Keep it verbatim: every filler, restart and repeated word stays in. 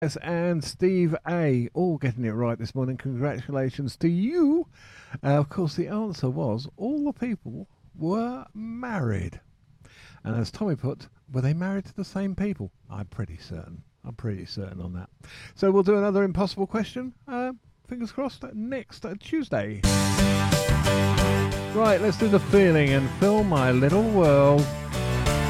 Yes, and Steve A. All getting it right this morning. Congratulations to you. Uh, of course, the answer was all the people were married. And as Tommy put, were they married to the same people? I'm pretty certain. I'm pretty certain on that. So we'll do another impossible question. Uh, fingers crossed, next uh, Tuesday. Right, let's do the feeling and fill my little world.